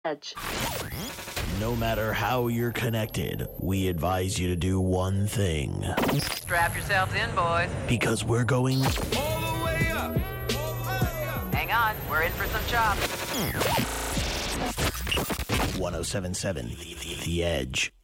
Edge. No matter how you're connected, we advise you to do one thing. Strap yourselves in, boys. Because we're going all the way up. Hang on, we're in for some chops. 1077 The Edge.